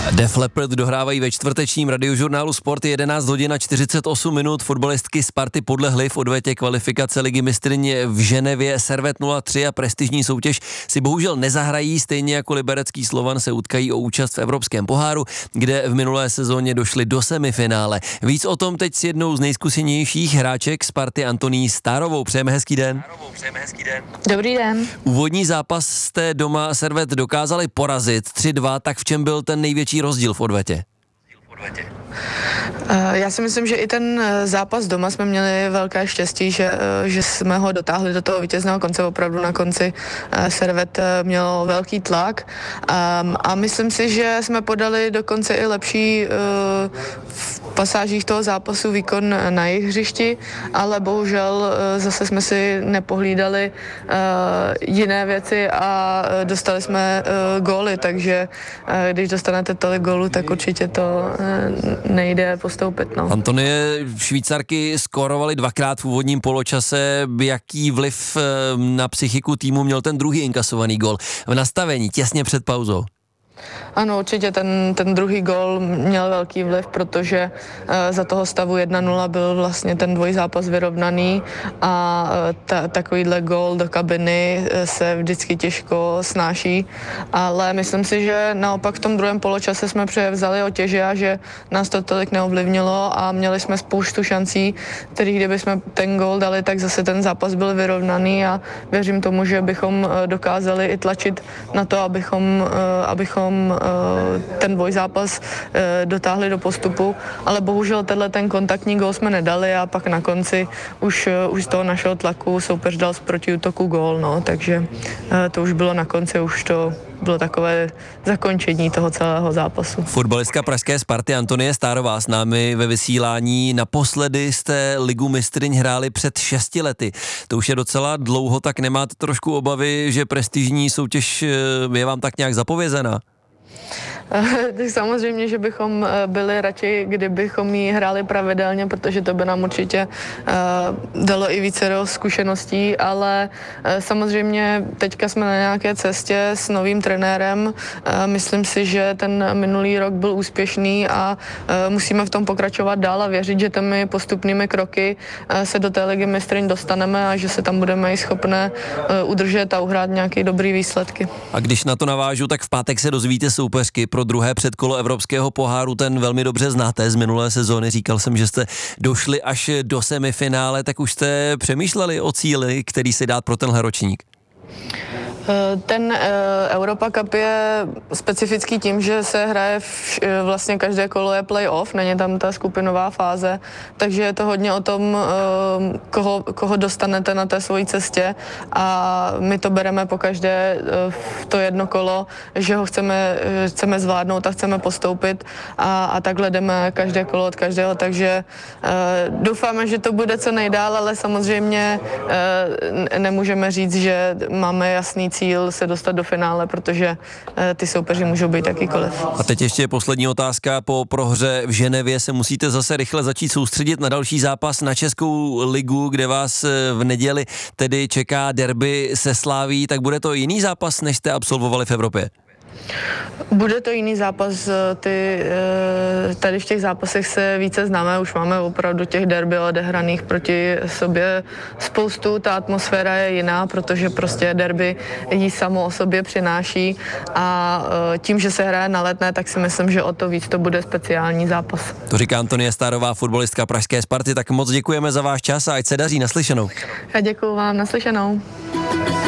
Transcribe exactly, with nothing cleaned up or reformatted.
Def Leppard dohrávají ve čtvrtečním radiožurnálu Sport jedenáct hodin a čtyřicet osm minut. Fotbalistky Sparty podlehly v odvetě kvalifikace Ligy mistryň v Ženevě. Servet nula tři a prestižní soutěž si bohužel nezahrají, stejně jako liberecký Slovan se utkají o účast v Evropském poháru, kde v minulé sezóně došli do semifinále. Víc o tom teď s jednou z nejzkušenějších hráček Sparty Antonií Stárovou. Přejeme hezký den. Dobrý den. Úvodní zápas jste doma Servet dokázali porazit tři dva, tak v čem byl ten největší rozdíl v odvetě? Já si myslím, že i ten zápas doma jsme měli velké štěstí, že, že jsme ho dotáhli do toho vítězného konce. Opravdu na konci Servet měl velký tlak a myslím si, že jsme podali dokonce i lepší v pasážích toho zápasu výkon na jejich hřišti, ale bohužel zase jsme si nepohlídali jiné věci a dostali jsme góly, takže když dostanete tolik gólů, tak určitě to nejde postoupit. No. Antonie, Švýcarky skórovaly dvakrát v úvodním poločase. Jaký vliv na psychiku týmu měl ten druhý inkasovaný gól v nastavení těsně před pauzou? Ano, určitě ten, ten druhý gól měl velký vliv, protože uh, za toho stavu jedna nula byl vlastně ten dvojzápas vyrovnaný a uh, ta, takovýhle gól do kabiny uh, se vždycky těžko snáší, ale myslím si, že naopak v tom druhém poločase jsme převzali otěže a že nás to tolik neovlivnilo a měli jsme spoustu šancí, kterých kdyby jsme ten gól dali, tak zase ten zápas byl vyrovnaný a věřím tomu, že bychom uh, dokázali i tlačit na to, abychom, uh, abychom ten dvojzápas dotáhli do postupu, ale bohužel tenhle ten kontaktní gól jsme nedali a pak na konci už, už z toho našeho tlaku soupeř dal z protiútoku gól, no, takže to už bylo na konci, už to bylo takové zakončení toho celého zápasu. Fotbalistka pražské Sparty Antonie Stárová s námi ve vysílání. Naposledy jste Ligu mistryň hráli před šesti lety. To už je docela dlouho, tak nemáte trošku obavy, že prestižní soutěž je vám tak nějak zapovězená? Tak samozřejmě, že bychom byli radši, kdybychom ji hráli pravidelně, protože to by nám určitě uh, dalo i více zkušeností, ale uh, samozřejmě teďka jsme na nějaké cestě s novým trenérem. Uh, myslím si, že ten minulý rok byl úspěšný a uh, musíme v tom pokračovat dál a věřit, že těmi postupnými kroky uh, se do té Ligy mistryň dostaneme a že se tam budeme i schopné uh, udržet a uhrát nějaké dobré výsledky. A když na to navážu, tak v pátek se dozvíte soupeřky pro druhé předkolo Evropského poháru, ten velmi dobře znáte z minulé sezóny. Říkal jsem, že jste došli až do semifinále, tak už jste přemýšleli o cíli, který si dát pro tenhle ročník? Ten uh, Europa Cup je specifický tím, že se hraje v, vlastně každé kolo je play-off, není tam ta skupinová fáze, takže je to hodně o tom, uh, koho, koho dostanete na té svojí cestě a my to bereme po každé uh, v to jedno kolo, že ho chceme, chceme zvládnout a chceme postoupit a, a takhle jdeme každé kolo od každého, takže uh, doufáme, že to bude co nejdál, ale samozřejmě uh, nemůžeme říct, že máme jasný cíl se dostat do finále, protože e, ty soupeři můžou být jakýkoliv. A teď ještě poslední otázka. Po prohře v Ženevě se musíte zase rychle začít soustředit na další zápas na Českou ligu, kde vás v neděli tedy čeká derby se Slaví. Tak bude to jiný zápas, než jste absolvovali v Evropě? Bude to jiný zápas, ty, tady v těch zápasech se více známe, už máme opravdu těch derby odehraných proti sobě spoustu, ta atmosféra je jiná, protože prostě derby jí samo o sobě přináší a tím, že se hraje na Letné, tak si myslím, že o to víc to bude speciální zápas. To říká Antonie Stárová, fotbalistka pražské Sparty, tak moc děkujeme za váš čas a ať se daří, naslyšenou. Já děkuju vám, naslyšenou.